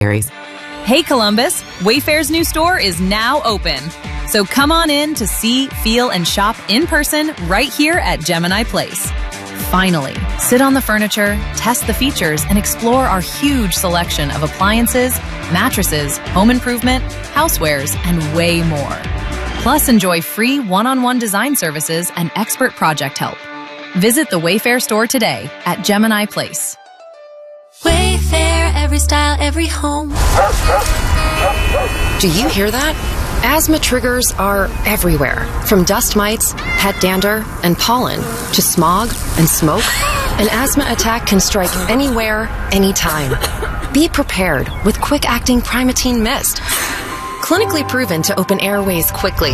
Hey Columbus, Wayfair's new store is now open. So come on in to see, feel, and shop in person right here at Gemini Place. Finally, sit on the furniture, test the features, and explore our huge selection of appliances, mattresses, home improvement, housewares, and way more. Plus, enjoy free one-on-one design services and expert project help. Visit the Wayfair store today at Gemini Place. Wayfair, every style, every home. Do you hear that? Asthma triggers are everywhere. From dust mites, pet dander, and pollen, to smog and smoke. An asthma attack can strike anywhere, anytime. Be prepared with quick-acting Primatene Mist. Clinically proven to open airways quickly.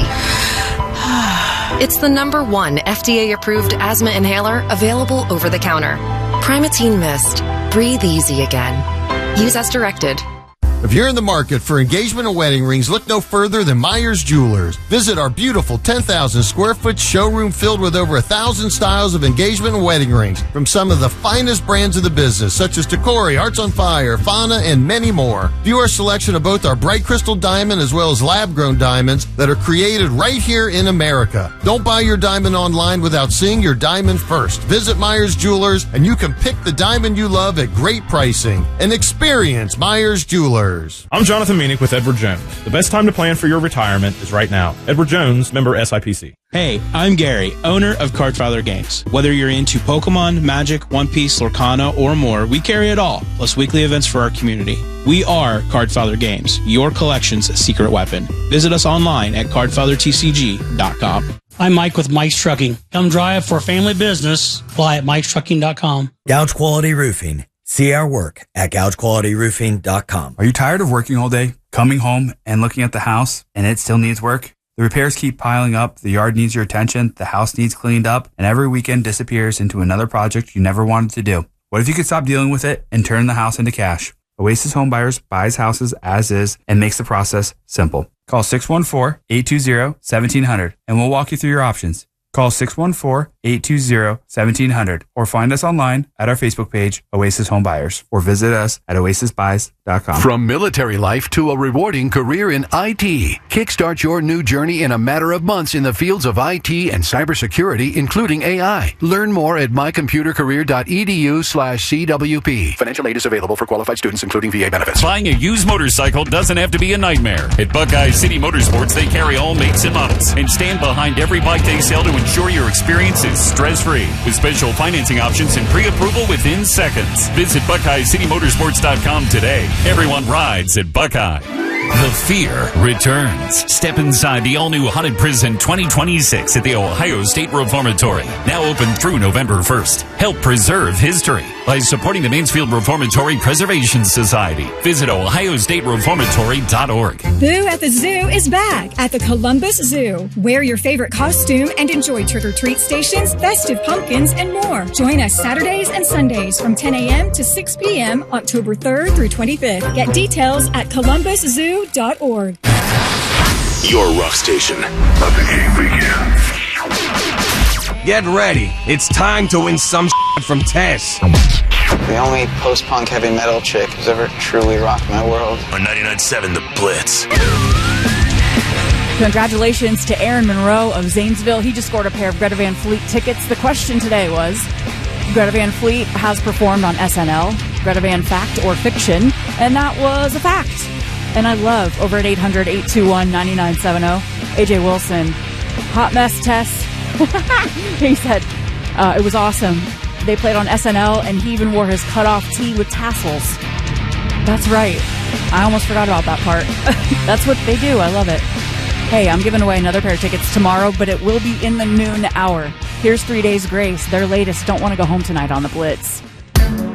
It's the #1 FDA-approved asthma inhaler available over the counter. Primatene Mist. Breathe easy again. Use as directed. If you're in the market for engagement and wedding rings, look no further than Myers Jewelers. Visit our beautiful 10,000 square foot showroom filled with over 1,000 styles of engagement and wedding rings from some of the finest brands of the business, such as Tacori, Hearts on Fire, Fauna, and many more. View our selection of both our bright crystal diamond as well as lab-grown diamonds that are created right here in America. Don't buy your diamond online without seeing your diamond first. Visit Myers Jewelers and you can pick the diamond you love at great pricing. And experience Myers Jewelers. I'm Jonathan Meanick with Edward Jones. The best time to plan for your retirement is right now. Edward Jones, member SIPC. Hey, I'm Gary, owner of Cardfather Games. Whether you're into Pokemon, Magic, One Piece, Lorcana, or more, we carry it all, plus weekly events for our community. We are Cardfather Games, your collection's secret weapon. Visit us online at cardfathertcg.com. I'm Mike with Mike's Trucking. Come drive for family business. Apply at Mike'sTrucking.com. Gouge Quality Roofing. See our work at gougequalityroofing.com. Are you tired of working all day, coming home and looking at the house, and it still needs work? The repairs keep piling up, the yard needs your attention, the house needs cleaned up, and every weekend disappears into another project you never wanted to do. What if you could stop dealing with it and turn the house into cash? Oasis Home Buyers buys houses as is and makes the process simple. Call 614-820-1700 and we'll walk you through your options. Call 614-820-1700 or find us online at our Facebook page, Oasis Home Buyers, or visit us at oasisbuys.com. From military life to a rewarding career in IT, kickstart your new journey in a matter of months in the fields of IT and cybersecurity, including AI. Learn more at mycomputercareer.edu/CWP. Financial aid is available for qualified students, including VA benefits. Buying a used motorcycle doesn't have to be a nightmare. At Buckeye City Motorsports, they carry all makes and models and stand behind every bike they sell to ensure your experience is stress-free with special financing options and pre-approval within seconds. Visit BuckeyeCityMotorsports.com today. Everyone rides at Buckeye. The fear returns. Step inside the all-new Haunted Prison 2026 at the Ohio State Reformatory. Now open through November 1st. Help preserve history by supporting the Mansfield Reformatory Preservation Society. Visit ohiostatereformatory.org. Boo at the Zoo is back at the Columbus Zoo. Wear your favorite costume and enjoy trick-or-treat stations, festive pumpkins, and more. Join us Saturdays and Sundays from 10 a.m. to 6 p.m. October 3rd through 25th. Get details at columbuszoo.org. Your rock station. Let the game begin. Get ready. It's time to win some from Tess. The only post-punk heavy metal chick who's ever truly rocked my world. On 99.7 The Blitz. Congratulations to Aaron Monroe of Zanesville. He just scored a pair of Greta Van Fleet tickets. The question today was, Greta Van Fleet has performed on SNL. Greta Van Fact or Fiction? And that was a fact. And I love over at 800-821-9970. AJ Wilson, hot mess Tess. He said it was awesome. They played on SNL and he even wore his cutoff tee with tassels. That's right. I almost forgot about that part. That's what they do. I love it. Hey, I'm giving away another pair of tickets tomorrow, but it will be in the noon hour. Here's 3 Days Grace, their latest Don't Want to Go Home Tonight on the Blitz.